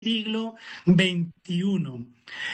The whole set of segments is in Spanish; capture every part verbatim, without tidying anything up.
siglo veintiuno.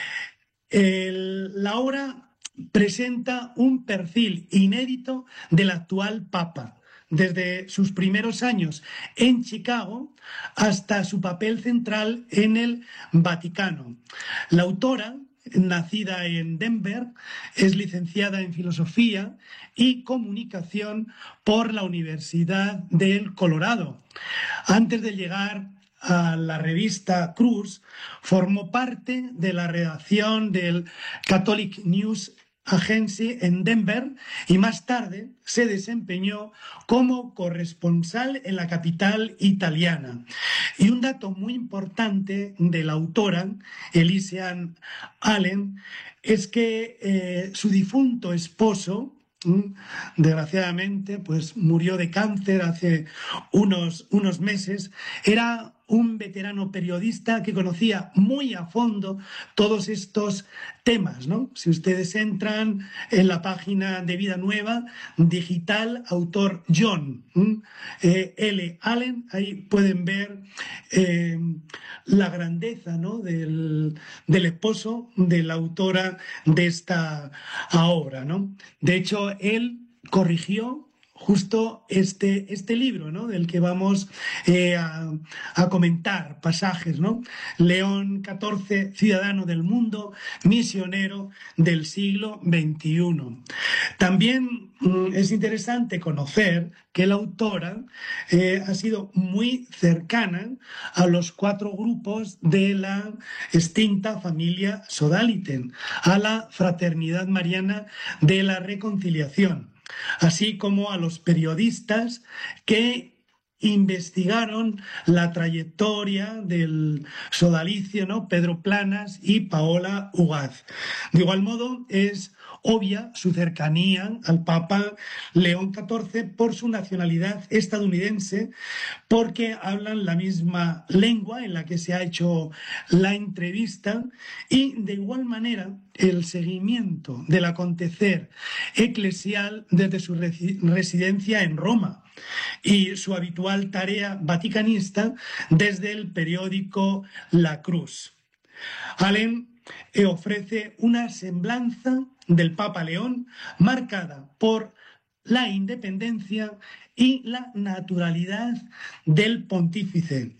El- la obra presenta un perfil inédito del actual Papa, desde sus primeros años en Chicago hasta su papel central en el Vaticano. La autora, nacida en Denver, es licenciada en Filosofía y Comunicación por la Universidad del Colorado. Antes de llegar a la revista Cruz, formó parte de la redacción del Catholic News Agency en Denver y más tarde se desempeñó como corresponsal en la capital italiana. Y un dato muy importante de la autora, Elysian Allen, es que eh, su difunto esposo, Mm, desgraciadamente, pues murió de cáncer hace unos, unos meses. Era un veterano periodista que conocía muy a fondo todos estos temas, ¿no? Si ustedes entran en la página de Vida Nueva, digital, autor John ¿m? eh, L. Allen, ahí pueden ver eh, la grandeza, ¿no? del, del esposo de la autora de esta obra, ¿no? De hecho, él corrigió justo este, este libro, ¿no? Del que vamos eh, a, a comentar pasajes, ¿no? León catorce, ciudadano del mundo, misionero del siglo veintiuno. También mm, es interesante conocer que la autora eh, ha sido muy cercana a los cuatro grupos de la extinta familia Sodaliten, a la Fraternidad Mariana de la Reconciliación, así como a los periodistas que investigaron la trayectoria del sodalicio, ¿no? Pedro Planas y Paola Ugaz. De igual modo, es obvia su cercanía al Papa León catorce por su nacionalidad estadounidense, porque hablan la misma lengua en la que se ha hecho la entrevista y de igual manera el seguimiento del acontecer eclesial desde su residencia en Roma y su habitual tarea vaticanista desde el periódico La Cruz. Allen eh, ofrece una semblanza del Papa León marcada por la independencia y la naturalidad del pontífice.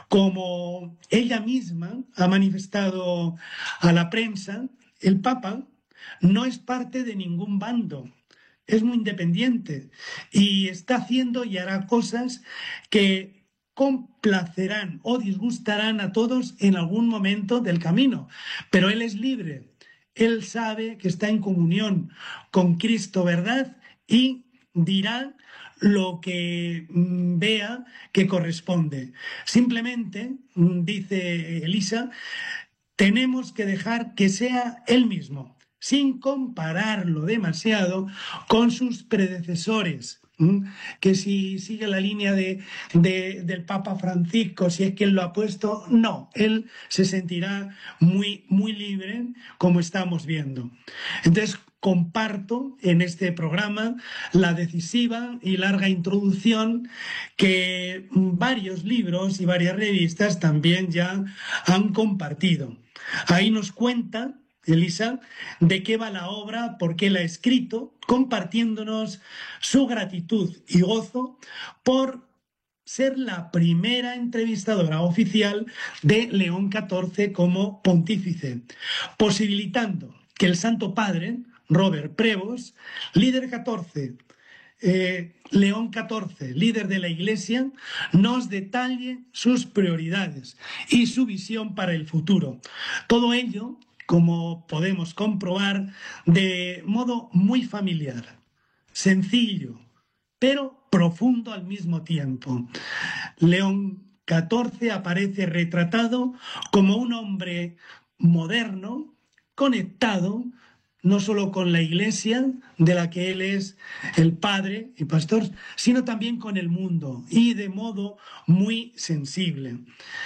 Como ella misma ha manifestado a la prensa, el Papa no es parte de ningún bando, es muy independiente y está haciendo y hará cosas que complacerán o disgustarán a todos en algún momento del camino, pero él es libre. Él sabe que está en comunión con Cristo, ¿verdad? Y dirá lo que mm, vea que corresponde. Simplemente, mm, dice Elisa, tenemos que dejar que sea él mismo, sin compararlo demasiado con sus predecesores. ¿m? Que si sigue la línea de, de- del Papa Francisco, si es que él lo ha puesto, no, él se sentirá muy, muy libre, como estamos viendo. Entonces, comparto en este programa la decisiva y larga introducción que varios libros y varias revistas también ya han compartido. Ahí nos cuenta, Elisa, de qué va la obra, por qué la ha escrito, compartiéndonos su gratitud y gozo por ser la primera entrevistadora oficial de León catorce como pontífice, posibilitando que el Santo Padre, Robert Prevost, líder catorce, eh, León catorce, líder de la Iglesia, nos detalle sus prioridades y su visión para el futuro. Todo ello, como podemos comprobar, de modo muy familiar, sencillo, pero profundo al mismo tiempo. León catorce aparece retratado como un hombre moderno, conectado no solo con la iglesia, de la que él es el padre y pastor, sino también con el mundo y de modo muy sensible.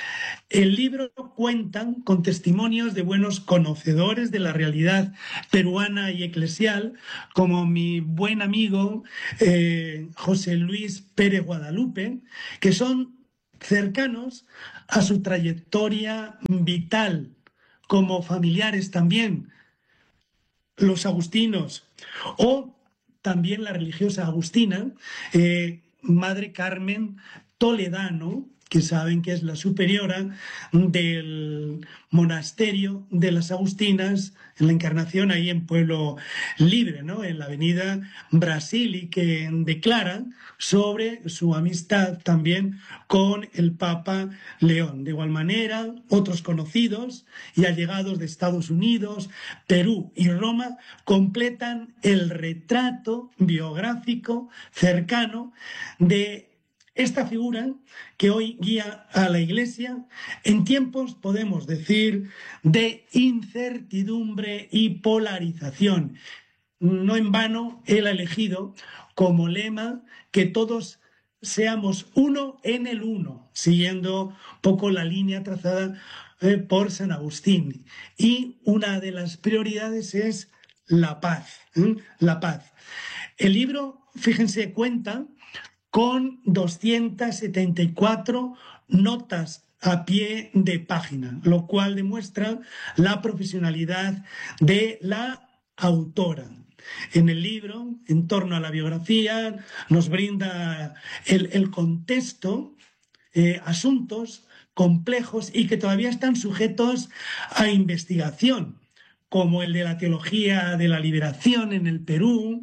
El libro cuenta con testimonios de buenos conocedores de la realidad peruana y eclesial, como mi buen amigo eh, José Luis Pérez Guadalupe, que son cercanos a su trayectoria vital, como familiares también, los agustinos, o también la religiosa agustina, eh, Madre Carmen Toledano, que saben que es la superiora del monasterio de las Agustinas en la Encarnación, ahí en Pueblo Libre, ¿no? En la avenida Brasil, y que declara sobre su amistad también con el Papa León. De igual manera, otros conocidos y allegados de Estados Unidos, Perú y Roma completan el retrato biográfico cercano de esta figura que hoy guía a la Iglesia en tiempos, podemos decir, de incertidumbre y polarización. No en vano él ha elegido como lema que todos seamos uno en el uno, siguiendo poco la línea trazada eh, por San Agustín. Y una de las prioridades es la paz, ¿eh? La paz. El libro, fíjense, cuenta con doscientas setenta y cuatro notas a pie de página, lo cual demuestra la profesionalidad de la autora. En el libro, en torno a la biografía, nos brinda el, el contexto, eh, asuntos complejos y que todavía están sujetos a investigación, como el de la teología de la liberación en el Perú,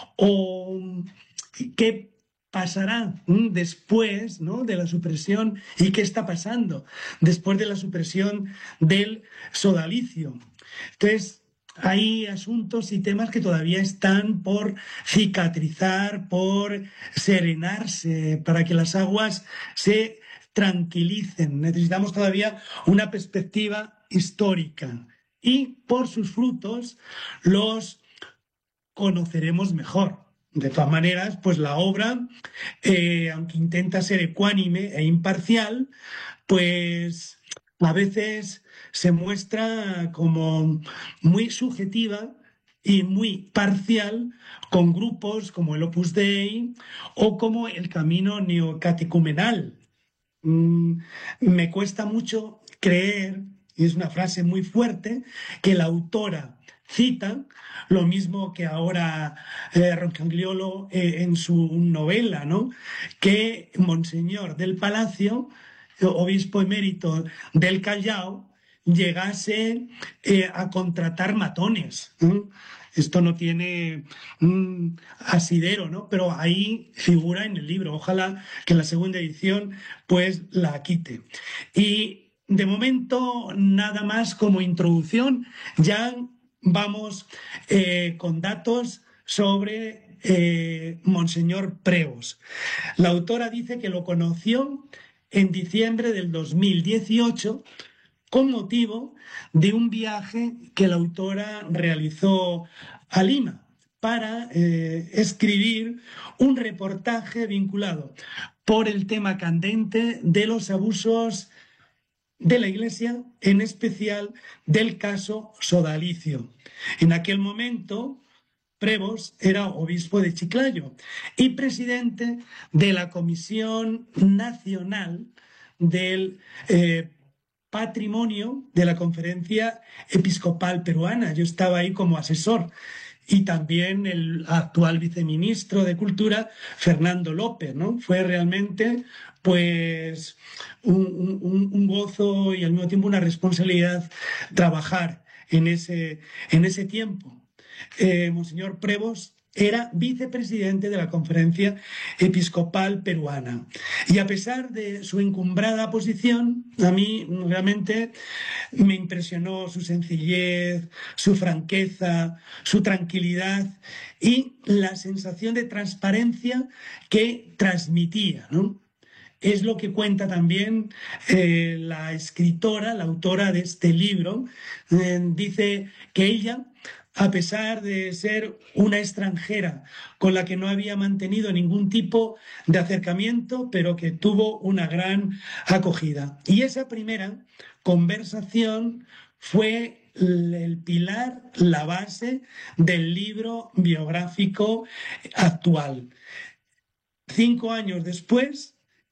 o qué pasará después, ¿no?, de la supresión, y qué está pasando después de la supresión del sodalicio. Entonces, hay asuntos y temas que todavía están por cicatrizar, por serenarse, para que las aguas se tranquilicen. Necesitamos todavía una perspectiva histórica y por sus frutos los conoceremos mejor. De todas maneras, pues la obra, eh, aunque intenta ser ecuánime e imparcial, pues a veces se muestra como muy subjetiva y muy parcial, con grupos como el Opus Dei o como el camino neocatecumenal. Mm, me cuesta mucho creer, y es una frase muy fuerte, que la autora cita lo mismo que ahora eh, Roncagliolo eh, en su novela, ¿no?, que Monseñor del Palacio, obispo emérito del Callao, llegase eh, a contratar matones, ¿eh? Esto no tiene mm, asidero, ¿no? Pero ahí figura en el libro. Ojalá que la segunda edición pues la quite. Y de momento nada más como introducción. Ya vamos eh, con datos sobre eh, Monseñor Preus. La autora dice que lo conoció en diciembre del dos mil dieciocho con motivo de un viaje que la autora realizó a Lima para eh, escribir un reportaje vinculado por el tema candente de los abusos de la Iglesia, en especial del caso sodalicio. En aquel momento, Preus era obispo de Chiclayo y presidente de la Comisión Nacional del eh, Patrimonio de la Conferencia Episcopal Peruana. Yo estaba ahí como asesor. Y también el actual viceministro de Cultura, Fernando López, ¿no? Fue realmente, pues, un, un, un gozo y al mismo tiempo una responsabilidad trabajar en ese, en ese tiempo. Eh, Monseñor Preus era vicepresidente de la Conferencia Episcopal Peruana. Y a pesar de su encumbrada posición, a mí realmente me impresionó su sencillez, su franqueza, su tranquilidad y la sensación de transparencia que transmitía, ¿no? Es lo que cuenta también eh, la escritora, la autora de este libro. Eh, dice que ella, a pesar de ser una extranjera con la que no había mantenido ningún tipo de acercamiento, pero que tuvo una gran acogida. Y esa primera conversación fue el pilar, la base del libro biográfico actual. Cinco años después,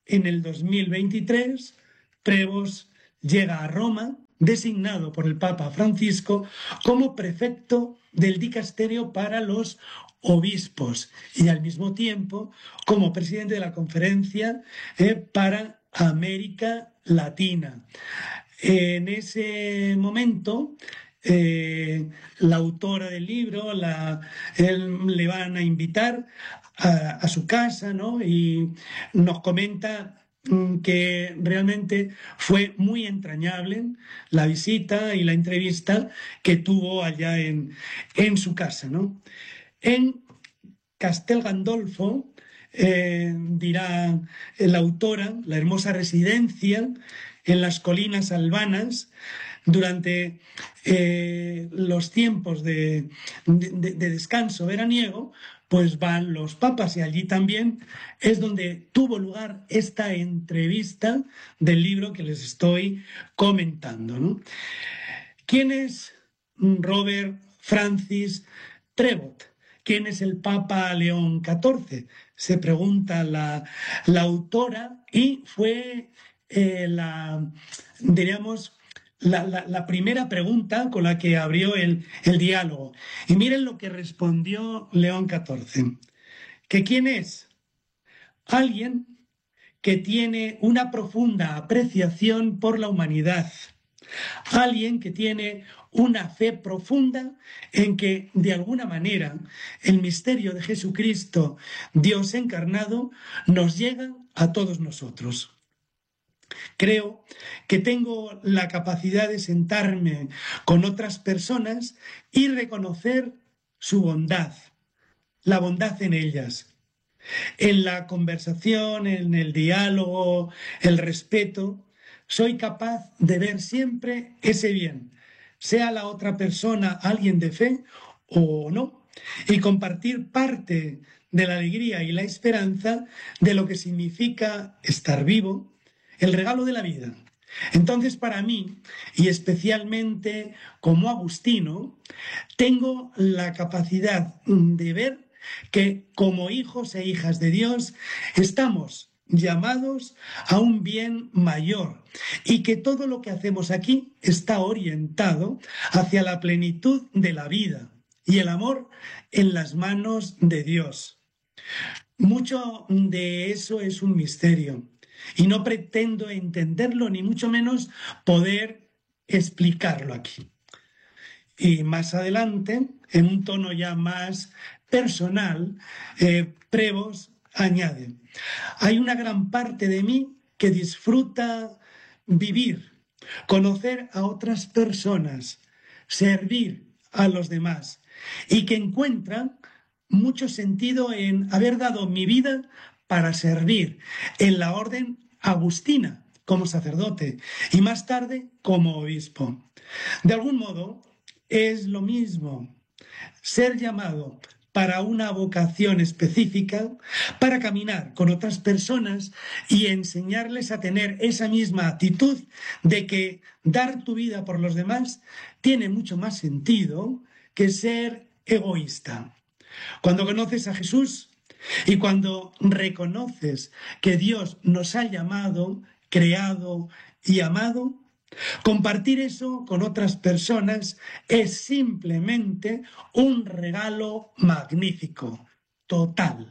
En el dos mil veintitrés, Prevost llega a Roma, designado por el Papa Francisco como prefecto del dicasterio para los obispos y al mismo tiempo como presidente de la conferencia eh, para América Latina. En ese momento, eh, la autora del libro la, él, le van a invitar a, a su casa, ¿no? Y nos comenta que realmente fue muy entrañable la visita y la entrevista que tuvo allá en, en su casa, ¿no? En Castel Gandolfo, eh, dirá la autora, la hermosa residencia en las colinas albanas durante eh, los tiempos de, de, de descanso veraniego, pues van los papas y allí también es donde tuvo lugar esta entrevista del libro que les estoy comentando, ¿no? ¿Quién es Robert Francis Prevost? ¿Quién es el Papa León catorce? Se pregunta la, la autora y fue eh, la, diríamos, la, la, la primera pregunta con la que abrió el, el diálogo. Y miren lo que respondió León catorce. ¿Que quién es? Alguien que tiene una profunda apreciación por la humanidad. Alguien que tiene una fe profunda en que, de alguna manera, el misterio de Jesucristo, Dios encarnado, nos llega a todos nosotros. Creo que tengo la capacidad de sentarme con otras personas y reconocer su bondad, la bondad en ellas. En la conversación, en el diálogo, el respeto, soy capaz de ver siempre ese bien, sea la otra persona alguien de fe o no, y compartir parte de la alegría y la esperanza de lo que significa estar vivo, el regalo de la vida. Entonces, para mí, y especialmente como agustino, tengo la capacidad de ver que como hijos e hijas de Dios estamos llamados a un bien mayor y que todo lo que hacemos aquí está orientado hacia la plenitud de la vida y el amor en las manos de Dios. Mucho de eso es un misterio y no pretendo entenderlo ni mucho menos poder explicarlo aquí. Y más adelante, en un tono ya más personal, eh, Prevost añade, hay una gran parte de mí que disfruta vivir, conocer a otras personas, servir a los demás y que encuentra mucho sentido en haber dado mi vida para servir en la orden agustina como sacerdote y más tarde como obispo. De algún modo, es lo mismo ser llamado para una vocación específica, para caminar con otras personas y enseñarles a tener esa misma actitud de que dar tu vida por los demás tiene mucho más sentido que ser egoísta. Cuando conoces a Jesús y cuando reconoces que Dios nos ha llamado, creado y amado, compartir eso con otras personas es simplemente un regalo magnífico, total.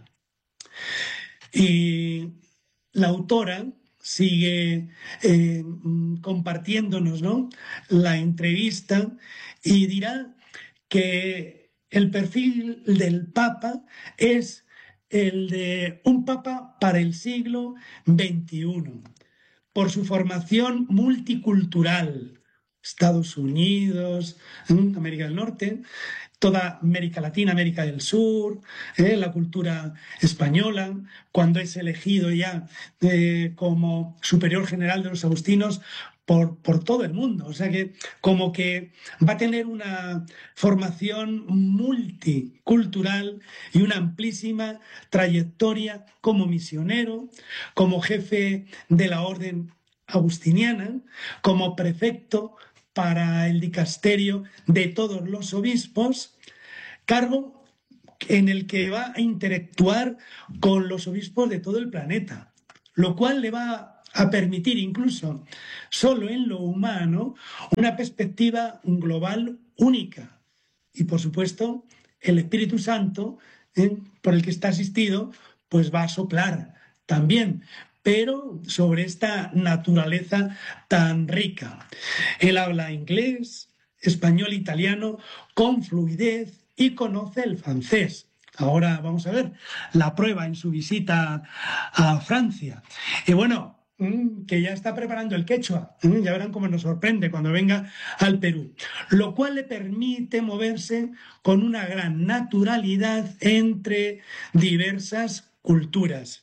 Y la autora sigue eh, compartiéndonos, ¿no?, la entrevista y dirá que el perfil del Papa es el de un Papa para el siglo veintiuno. Por su formación multicultural, Estados Unidos, América del Norte, toda América Latina, América del Sur, eh, la cultura española, cuando es elegido ya eh, como superior general de los agustinos por, por todo el mundo. O sea que como que va a tener una formación multicultural y una amplísima trayectoria como misionero, como jefe de la orden agustiniana, como prefecto para el dicasterio de todos los obispos, cargo en el que va a interactuar con los obispos de todo el planeta. lo cual le va a permitir incluso, solo en lo humano, una perspectiva global única. Y, por supuesto, el Espíritu Santo, ¿eh? por el que está asistido, pues va a soplar también, pero sobre esta naturaleza tan rica. Él habla inglés, español, italiano, con fluidez y conoce el francés. Ahora vamos a ver la prueba en su visita a Francia. Y bueno, que ya está preparando el quechua, ya verán cómo nos sorprende cuando venga al Perú, lo cual le permite moverse con una gran naturalidad entre diversas culturas.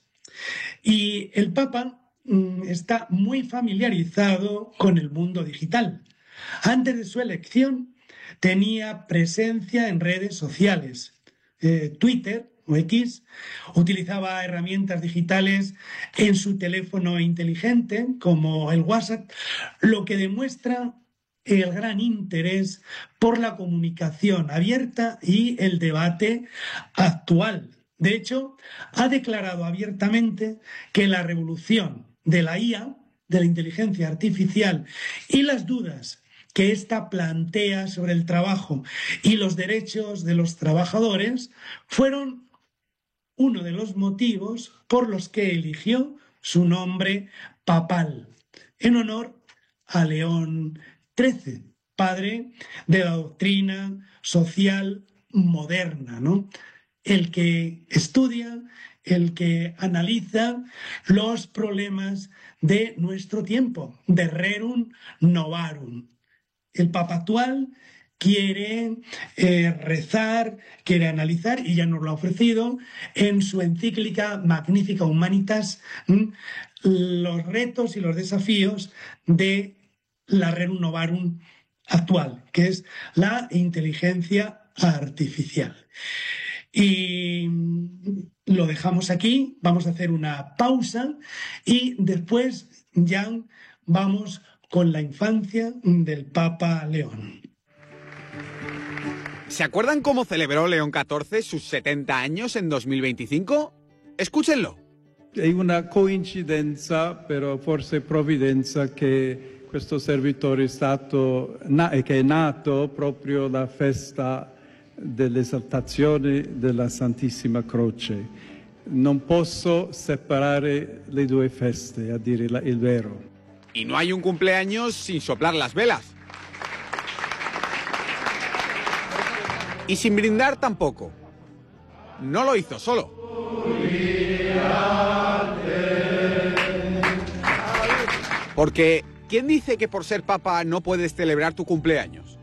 Y el Papa está muy familiarizado con el mundo digital. Antes de su elección tenía presencia en redes sociales, eh, Twitter o X, utilizaba herramientas digitales en su teléfono inteligente como el WhatsApp, lo que demuestra el gran interés por la comunicación abierta y el debate actual. De hecho, ha declarado abiertamente que la revolución de la I A, de la inteligencia artificial, y las dudas que ésta plantea sobre el trabajo y los derechos de los trabajadores fueron uno de los motivos por los que eligió su nombre papal, en honor a León trece, padre de la doctrina social moderna, ¿no? El que estudia, el que analiza los problemas de nuestro tiempo, de rerum novarum. El Papa actual quiere eh, rezar, quiere analizar, y ya nos lo ha ofrecido en su encíclica Magnificat Humanitas, ¿m? los retos y los desafíos de la Rerum Novarum actual, que es la inteligencia artificial. Y lo dejamos aquí, vamos a hacer una pausa y después ya vamos con la infancia del Papa León. ¿Se acuerdan cómo celebró León catorce sus setenta años en dos mil veinticinco? Escúchenlo. È una coincidenza, però forse provvidenza, che questo servitore è stato, che è nato proprio la festa dell'esaltazione della Santissima Croce. Non posso separare le due feste, a dire il vero. Y no hay un cumpleaños sin soplar las velas. Y sin brindar tampoco. No lo hizo solo. Porque, ¿quién dice que por ser papa no puedes celebrar tu cumpleaños?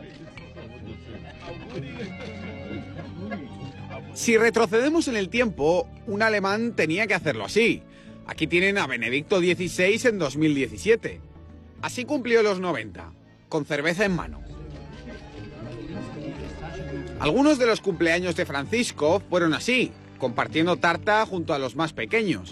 Si retrocedemos en el tiempo, un alemán tenía que hacerlo así. Aquí tienen a Benedicto dieciséis en dos mil diecisiete. Así cumplió los noventa, con cerveza en mano. Algunos de los cumpleaños de Francisco fueron así, compartiendo tarta junto a los más pequeños.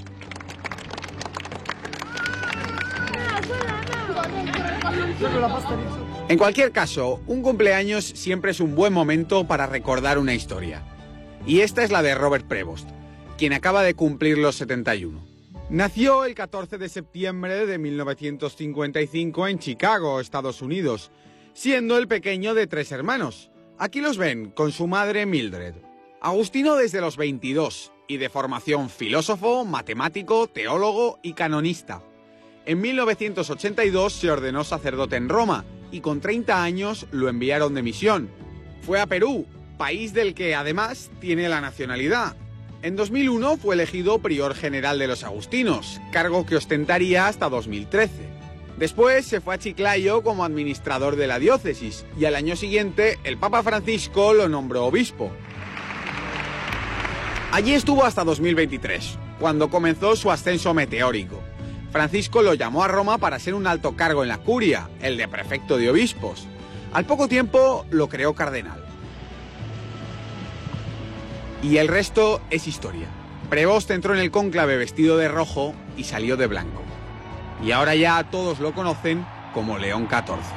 En cualquier caso, un cumpleaños siempre es un buen momento para recordar una historia. Y esta es la de Robert Prevost, quien acaba de cumplir los setenta y uno. Nació el catorce de septiembre de mil novecientos cincuenta y cinco en Chicago, Estados Unidos, siendo el pequeño de tres hermanos. Aquí los ven, con su madre Mildred. Agustino desde los veintidós, y de formación filósofo, matemático, teólogo y canonista. En mil novecientos ochenta y dos se ordenó sacerdote en Roma, y con treinta años lo enviaron de misión. Fue a Perú, país del que además tiene la nacionalidad. En dos mil uno fue elegido prior general de los agustinos, cargo que ostentaría hasta dos mil trece. Después se fue a Chiclayo como administrador de la diócesis y al año siguiente el Papa Francisco lo nombró obispo. Allí estuvo hasta dos mil veintitrés, cuando comenzó su ascenso meteórico. Francisco lo llamó a Roma para ser un alto cargo en la curia, el de prefecto de obispos. Al poco tiempo lo creó cardenal. Y el resto es historia. Prevost entró en el cónclave vestido de rojo y salió de blanco. Y ahora ya todos lo conocen como León catorce.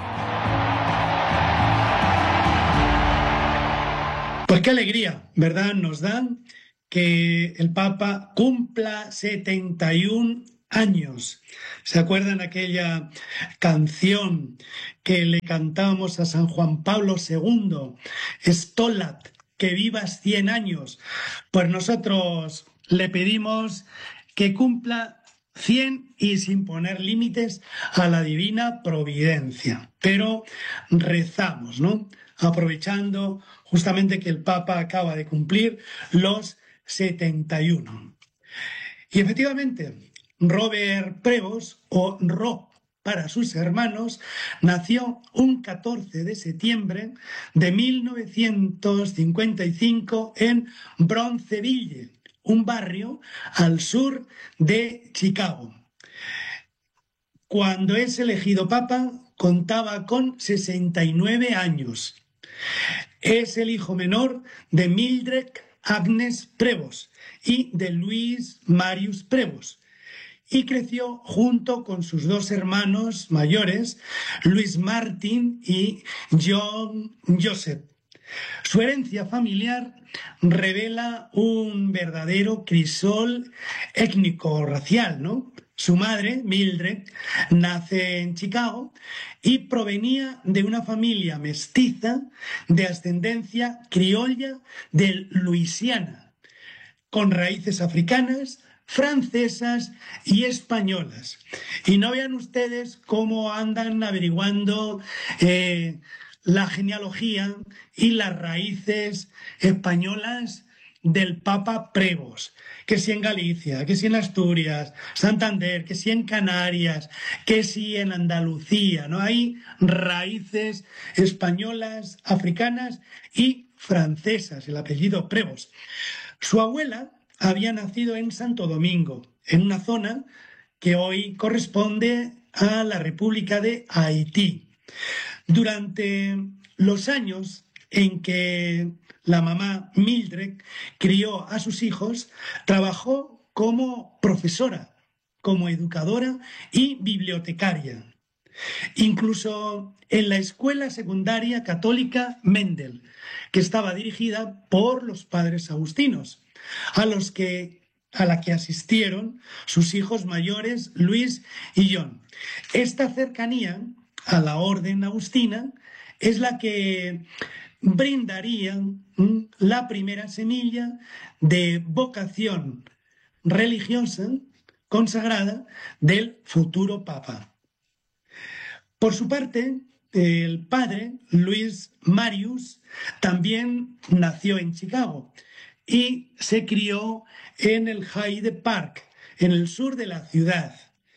Pues qué alegría, ¿verdad? Nos dan que el Papa cumpla setenta y un años. ¿Se acuerdan aquella canción que le cantábamos a San Juan Pablo segundo? Stolat, que vivas cien años. Pues nosotros le pedimos que cumpla cien y sin poner límites a la divina providencia. Pero rezamos, ¿no? Aprovechando justamente que el Papa acaba de cumplir los setenta y uno. Y efectivamente, Robert Prevost, o Rob para sus hermanos, nació un catorce de septiembre de mil novecientos cincuenta y cinco en Bronzeville, un barrio al sur de Chicago. Cuando es elegido papa, contaba con sesenta y nueve años. Es el hijo menor de Mildred Agnes Prevost y de Louis Marius Prevost, y creció junto con sus dos hermanos mayores, Louis Martin y John Joseph. Su herencia familiar revela un verdadero crisol étnico-racial, ¿no? Su madre, Mildred, nace en Chicago y provenía de una familia mestiza de ascendencia criolla de Luisiana, con raíces africanas, francesas y españolas. Y no vean ustedes cómo andan averiguando eh, la genealogía y las raíces españolas del Papa Prevost, que si en Galicia, que si en Asturias, Santander, que si en Canarias, que si en Andalucía, ¿no? Hay raíces españolas, africanas y francesas, el apellido Prevost. Su abuela había nacido en Santo Domingo, en una zona que hoy corresponde a la República de Haití. Durante los años en que la mamá Mildred crió a sus hijos, trabajó como profesora, como educadora y bibliotecaria. Incluso en la escuela secundaria católica Mendel, que estaba dirigida por los padres agustinos, a los que a la que asistieron sus hijos mayores Luis y John. Esta cercanía a la orden agustina es la que brindaría ¿m? la primera semilla de vocación religiosa consagrada del futuro Papa. Por su parte, el padre, Louis Marius, también nació en Chicago y se crió en el Hyde Park, en el sur de la ciudad,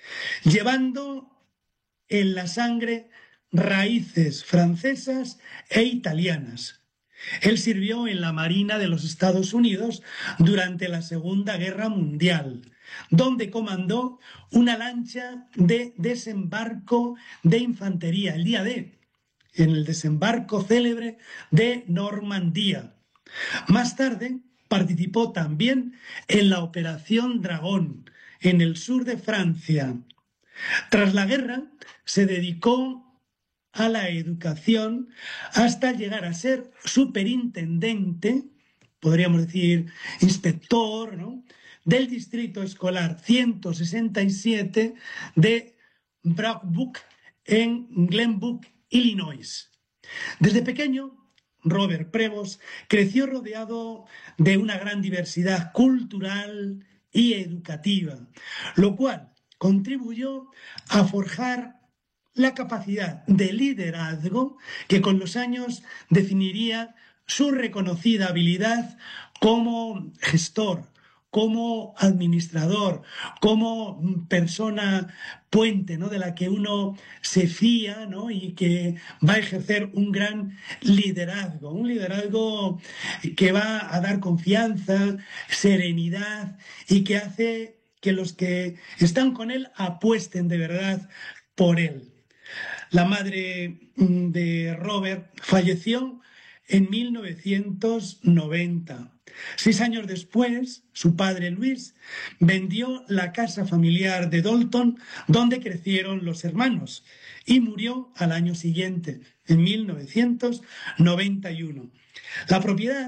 llevando en la sangre raíces francesas e italianas. Él sirvió en la Marina de los Estados Unidos durante la Segunda Guerra Mundial, donde comandó una lancha de desembarco de infantería, el día D, en el desembarco célebre de Normandía. Más tarde participó también en la Operación Dragón, en el sur de Francia. Tras la guerra, se dedicó a la educación hasta llegar a ser superintendente, podríamos decir inspector, ¿no?, del distrito escolar ciento sesenta y siete de Brockbrook en Glenbrook, Illinois. Desde pequeño, Robert Prevost creció rodeado de una gran diversidad cultural y educativa, lo cual contribuyó a forjar la capacidad de liderazgo que con los años definiría su reconocida habilidad como gestor, como administrador, como persona puente, ¿no?, de la que uno se fía, ¿no?, y que va a ejercer un gran liderazgo, un liderazgo que va a dar confianza, serenidad y que hace que los que están con él apuesten de verdad por él. La madre de Robert falleció en mil novecientos noventa. Seis años después, su padre Luis vendió la casa familiar de Dalton, donde crecieron los hermanos, y murió al año siguiente, en mil novecientos noventa y uno. La propiedad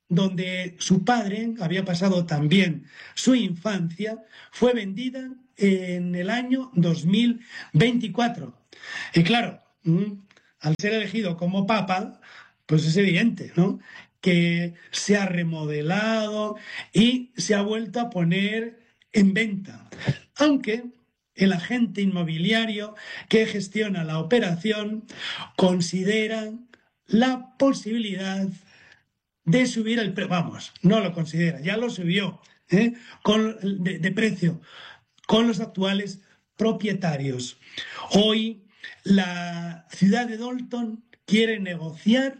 donde su padre había pasado también su infancia, fue vendida en el año dos mil veinticuatro. Y claro, al ser elegido como papa, pues es evidente, ¿no?, que se ha remodelado y se ha vuelto a poner en venta. Aunque el agente inmobiliario que gestiona la operación considera la posibilidad de subir el precio. Vamos, no lo considera, ya lo subió, ¿eh?, con, de, de precio con los actuales propietarios. Hoy la ciudad de Dalton quiere negociar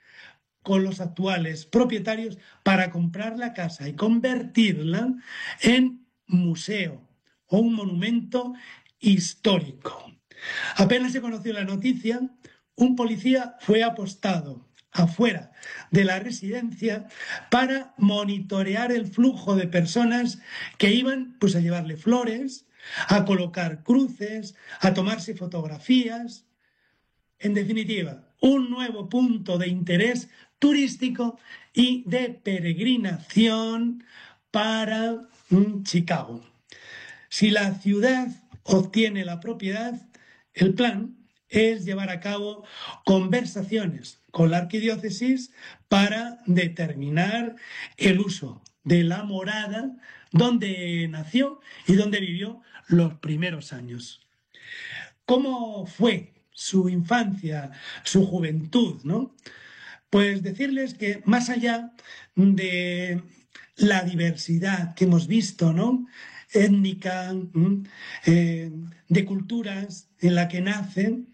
con los actuales propietarios para comprar la casa y convertirla en museo o un monumento histórico. Apenas se conoció la noticia, un policía fue apostado afuera de la residencia para monitorear el flujo de personas que iban, pues, a llevarle flores, a colocar cruces, a tomarse fotografías. En definitiva, un nuevo punto de interés turístico y de peregrinación para mm, Chicago. Si la ciudad obtiene la propiedad, el plan es llevar a cabo conversaciones con la arquidiócesis para determinar el uso de la morada donde nació y donde vivió los primeros años. ¿Cómo fue su infancia, su juventud, ¿no? Pues decirles que más allá de la diversidad que hemos visto, ¿no?, étnica, eh, de culturas en la que nacen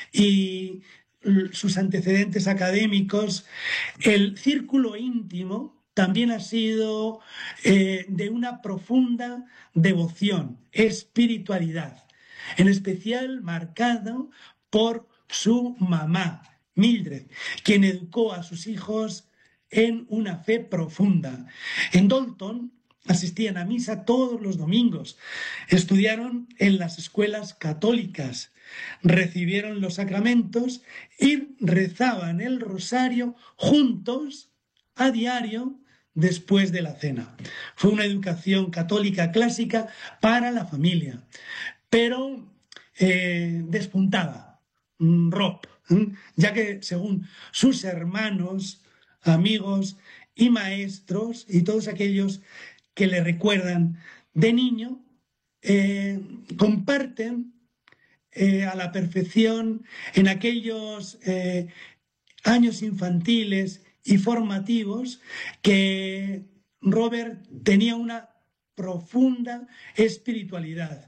y sus antecedentes académicos, el círculo íntimo también ha sido eh, de una profunda devoción, espiritualidad, en especial marcado por su mamá, Mildred, quien educó a sus hijos en una fe profunda. En Dalton asistían a misa todos los domingos, estudiaron en las escuelas católicas, recibieron los sacramentos y rezaban el rosario juntos a diario después de la cena. Fue una educación católica clásica para la familia, pero eh, despuntaba Rob, ¿eh? ya que según sus hermanos, amigos y maestros y todos aquellos que le recuerdan de niño, eh, comparten eh, a la perfección en aquellos eh, años infantiles y formativos que Robert tenía una profunda espiritualidad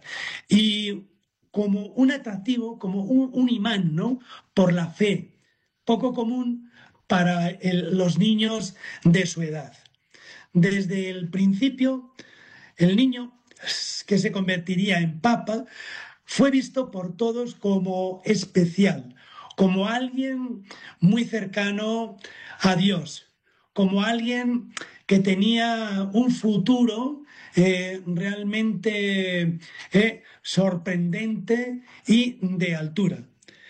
y como un atractivo, como un, un imán, ¿no?, por la fe, poco común para el, los niños de su edad. Desde el principio, el niño que se convertiría en papa fue visto por todos como especial, como alguien muy cercano a Dios, como alguien que tenía un futuro eh, realmente eh, sorprendente y de altura.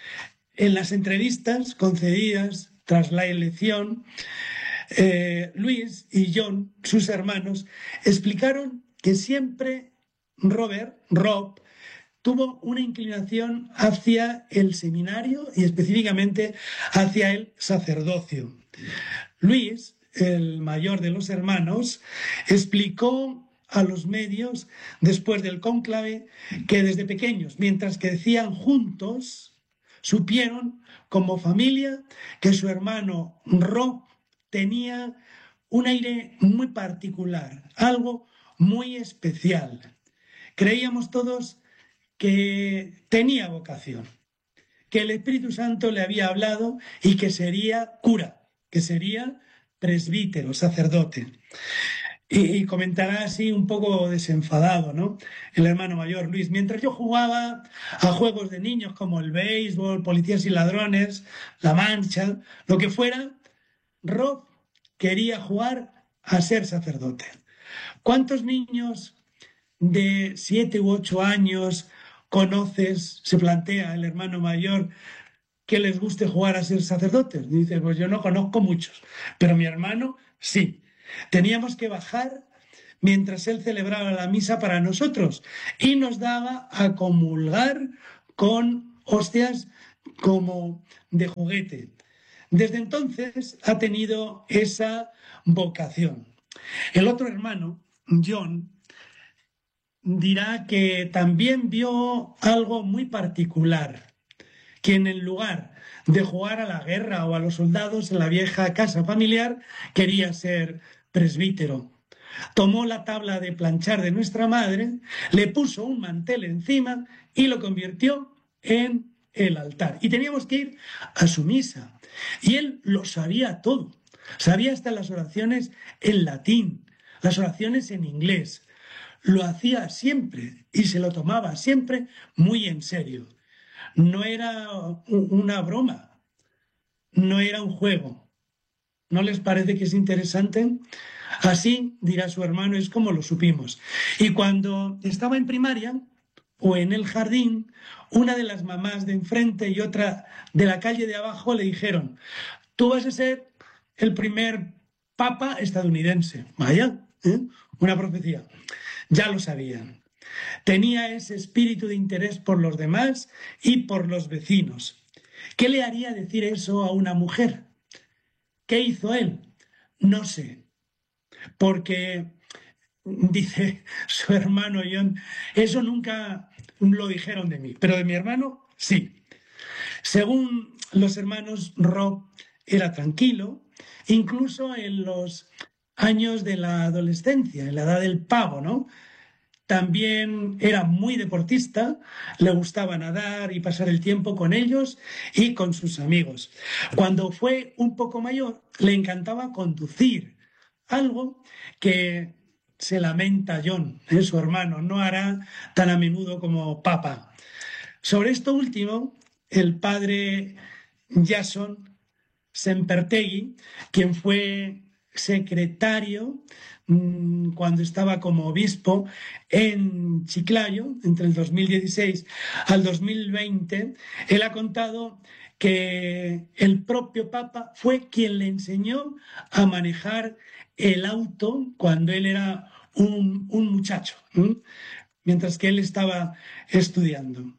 En las entrevistas concedidas tras la elección, eh, Luis y John, sus hermanos, explicaron que siempre Robert, Rob, tuvo una inclinación hacia el seminario y específicamente hacia el sacerdocio. Luis, el mayor de los hermanos, explicó a los medios después del cónclave que desde pequeños, mientras crecían juntos, supieron como familia que su hermano Rob tenía un aire muy particular, algo muy especial. Creíamos todos que tenía vocación, que el Espíritu Santo le había hablado y que sería cura, que sería presbítero, sacerdote. Y, y comentará así un poco desenfadado, ¿no?, el hermano mayor Luis: mientras yo jugaba a juegos de niños como el béisbol, policías y ladrones, la mancha, lo que fuera, Rob quería jugar a ser sacerdote. ¿Cuántos niños de siete u ocho años conoces, se plantea el hermano mayor, que les guste jugar a ser sacerdotes. Dice, pues yo no conozco muchos, pero mi hermano sí. Teníamos que bajar mientras él celebraba la misa para nosotros y nos daba a comulgar con hostias como de juguete. Desde entonces ha tenido esa vocación. El otro hermano, John, dirá que también vio algo muy particular, que en el lugar de jugar a la guerra o a los soldados en la vieja casa familiar, quería ser presbítero. Tomó la tabla de planchar de nuestra madre, le puso un mantel encima y lo convirtió en el altar. Y teníamos que ir a su misa. Y él lo sabía todo. Sabía hasta las oraciones en latín, las oraciones en inglés. Lo hacía siempre y se lo tomaba siempre muy en serio. No era una broma, no era un juego. ¿No les parece que es interesante? Así, dirá su hermano, es como lo supimos. Y cuando estaba en primaria o en el jardín, una de las mamás de enfrente y otra de la calle de abajo le dijeron, tú vas a ser el primer papa estadounidense. Vaya, ¿eh? Una profecía. Ya lo sabían. Tenía ese espíritu de interés por los demás y por los vecinos. ¿Qué le haría decir eso a una mujer? ¿Qué hizo él? No sé. Porque, dice su hermano John, eso nunca lo dijeron de mí, pero de mi hermano sí. Según los hermanos, Rob era tranquilo, incluso en los años de la adolescencia, en la edad del pavo, ¿no? También era muy deportista, le gustaba nadar y pasar el tiempo con ellos y con sus amigos. Cuando fue un poco mayor, le encantaba conducir, algo que se lamenta John, ¿eh? Su hermano, no hará tan a menudo como papa. Sobre esto último, el padre Jason Sempertegui, quien fue secretario mmm, cuando estaba como obispo en Chiclayo, entre el dos mil dieciséis al dos mil veinte, él ha contado que el propio Papa fue quien le enseñó a manejar el auto cuando él era un, un muchacho, ¿eh? Mientras que él estaba estudiando.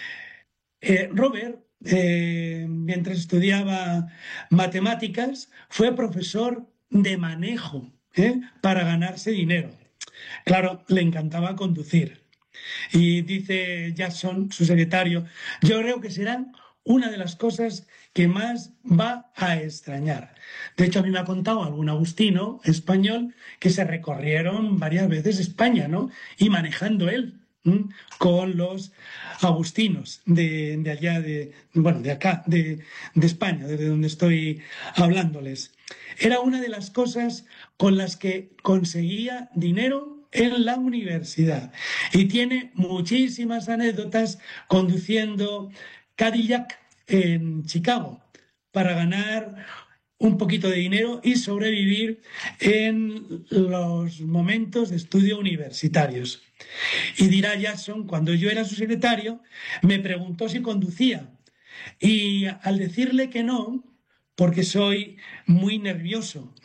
Eh, Robert, eh, mientras estudiaba matemáticas, fue profesor de manejo, ¿eh? Para ganarse dinero. Claro, le encantaba conducir. Y dice Jackson, su secretario, yo creo que serán una de las cosas que más va a extrañar. De hecho, a mí me ha contado algún agustino español que se recorrieron varias veces España, ¿no? Y manejando él, ¿m? Con los agustinos de, de allá, de, bueno, de acá, de, de España, desde donde estoy hablándoles. Era una de las cosas con las que conseguía dinero en la universidad. Y tiene muchísimas anécdotas conduciendo Cadillac en Chicago para ganar un poquito de dinero y sobrevivir en los momentos de estudio universitarios. Y dirá Jackson, cuando yo era su secretario, me preguntó si conducía. Y al decirle que no, porque soy muy nervioso,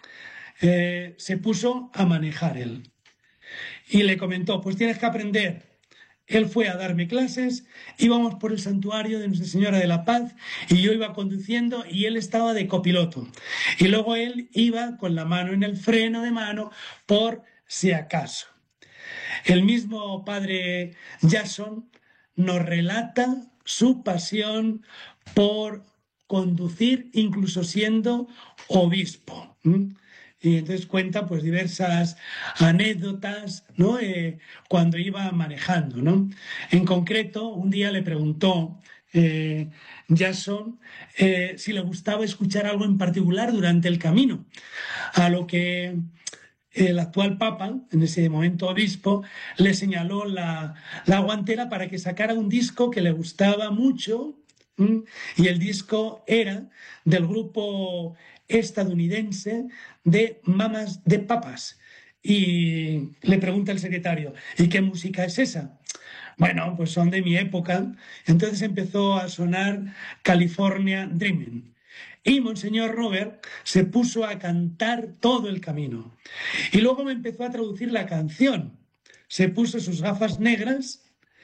eh, se puso a manejar él. Y le comentó, pues tienes que aprender. Él fue a darme clases, íbamos por el santuario de Nuestra Señora de la Paz y yo iba conduciendo y él estaba de copiloto. Y luego él iba con la mano en el freno de mano por si acaso. El mismo padre Jackson nos relata su pasión por conducir, incluso siendo obispo. ¿Mm? Y entonces cuenta pues diversas anécdotas, ¿no? Eh, cuando iba manejando, ¿no? En concreto, un día le preguntó eh, Jackson eh, si le gustaba escuchar algo en particular durante el camino, a lo que el actual papa, en ese momento obispo, le señaló la, la guantera para que sacara un disco que le gustaba mucho, ¿m? Y el disco era del grupo estadounidense de Mamas de Papas. Y le pregunta el secretario, ¿y qué música es esa? Bueno, pues son de mi época. Entonces empezó a sonar California Dreaming. Y Monseñor Robert se puso a cantar todo el camino. Y luego me empezó a traducir la canción. Se puso sus gafas negras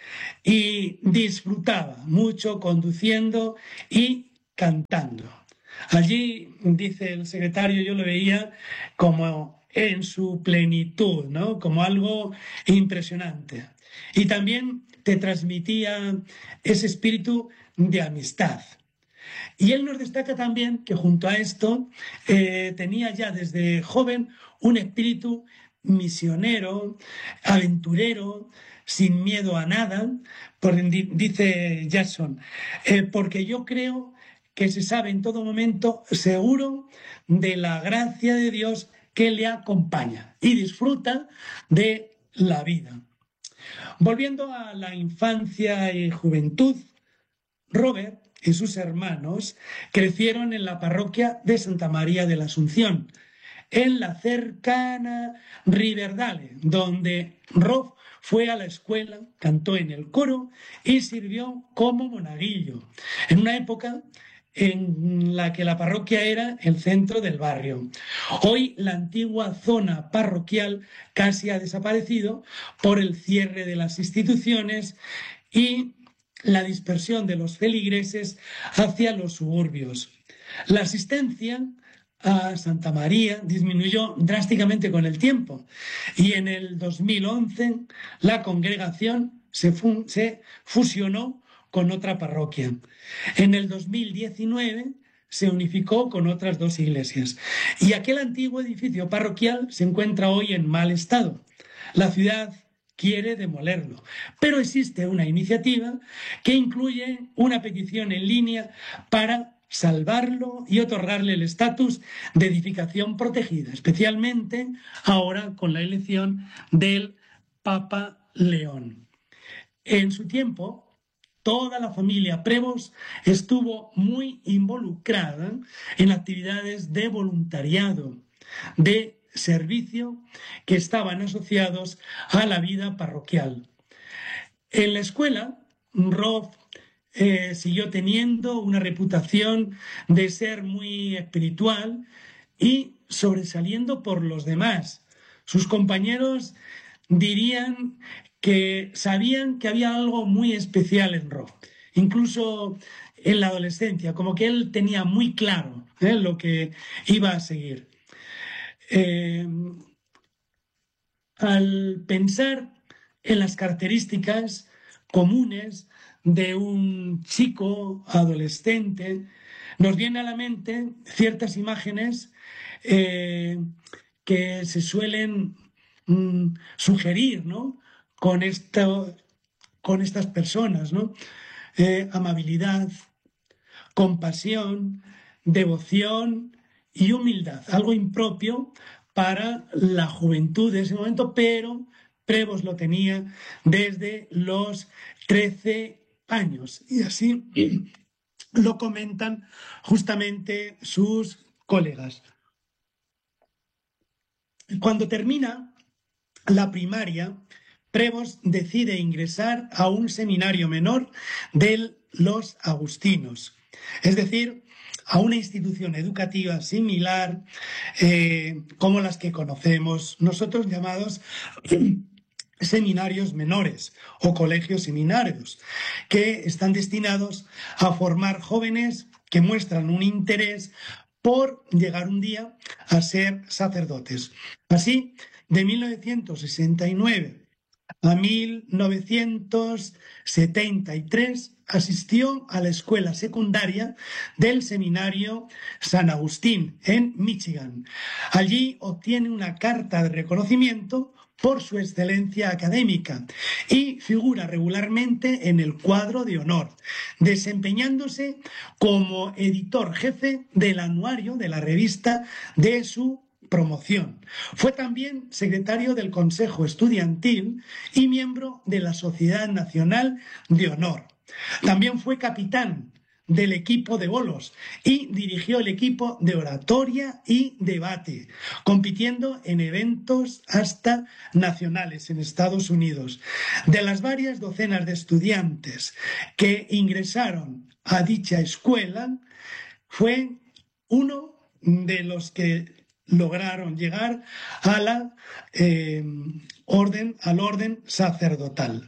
y disfrutaba mucho conduciendo y cantando. Allí, dice el secretario, yo lo veía como en su plenitud, ¿no? Como algo impresionante. Y también te transmitía ese espíritu de amistad. Y él nos destaca también que junto a esto eh, tenía ya desde joven un espíritu misionero, aventurero, sin miedo a nada, por, dice Jackson, eh, porque yo creo que se sabe en todo momento seguro de la gracia de Dios que le acompaña y disfruta de la vida. Volviendo a la infancia y juventud, Robert y sus hermanos crecieron en la parroquia de Santa María de la Asunción, en la cercana Riverdale, donde Rob fue a la escuela, cantó en el coro y sirvió como monaguillo, en una época en la que la parroquia era el centro del barrio. Hoy la antigua zona parroquial casi ha desaparecido por el cierre de las instituciones y la dispersión de los feligreses hacia los suburbios. La asistencia a Santa María disminuyó drásticamente con el tiempo y en el dos mil once la congregación se, fu- se fusionó con otra parroquia. En el dos mil diecinueve se unificó con otras dos iglesias y aquel antiguo edificio parroquial se encuentra hoy en mal estado. La ciudad quiere demolerlo, pero existe una iniciativa que incluye una petición en línea para salvarlo y otorgarle el estatus de edificación protegida, especialmente ahora con la elección del Papa León. En su tiempo, toda la familia Prevost estuvo muy involucrada en actividades de voluntariado, de servicio que estaban asociados a la vida parroquial. En la escuela, Rob eh, siguió teniendo una reputación de ser muy espiritual y sobresaliendo por los demás. Sus compañeros dirían que sabían que había algo muy especial en Rob, incluso en la adolescencia, como que él tenía muy claro ¿eh? lo que iba a seguir. Eh, al pensar en las características comunes de un chico adolescente, nos viene a la mente ciertas imágenes eh, que se suelen mm, sugerir, ¿no? con, esto, con estas personas, ¿no? Eh, amabilidad, compasión, devoción y humildad, algo impropio para la juventud de ese momento, pero Prevost lo tenía desde los trece años y así lo comentan justamente sus colegas. Cuando termina la primaria, Prevost decide ingresar a un seminario menor de los agustinos, es decir, a una institución educativa similar eh, como las que conocemos nosotros, llamados seminarios menores o colegios seminarios, que están destinados a formar jóvenes que muestran un interés por llegar un día a ser sacerdotes. Así, de mil novecientos sesenta y nueve a mil novecientos setenta y tres asistió a la escuela secundaria del seminario San Agustín en Michigan. Allí obtiene una carta de reconocimiento por su excelencia académica y figura regularmente en el cuadro de honor, desempeñándose como editor jefe del anuario de la revista de su promoción. Fue también secretario del Consejo Estudiantil y miembro de la Sociedad Nacional de Honor. También fue capitán del equipo de bolos y dirigió el equipo de oratoria y debate, compitiendo en eventos hasta nacionales en Estados Unidos. De las varias docenas de estudiantes que ingresaron a dicha escuela, fue uno de los que lograron llegar a la eh, orden, al orden sacerdotal.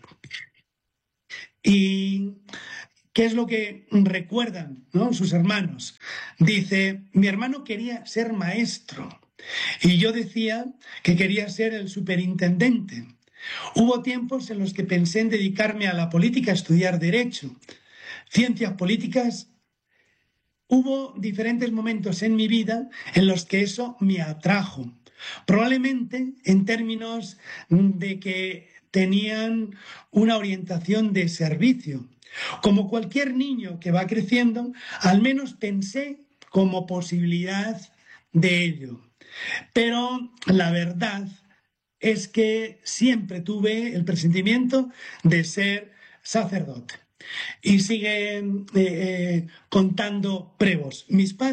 Y ¿qué es lo que recuerdan, ¿no?, sus hermanos? Dice, mi hermano quería ser maestro y yo decía que quería ser el superintendente. Hubo tiempos en los que pensé en dedicarme a la política, a estudiar Derecho, Ciencias Políticas. Hubo diferentes momentos en mi vida en los que eso me atrajo, probablemente en términos de que tenían una orientación de servicio. Como cualquier niño que va creciendo, al menos pensé como posibilidad de ello. Pero la verdad es que siempre tuve el presentimiento de ser sacerdote. Y sigue eh, eh, contando Prevost. Mis padres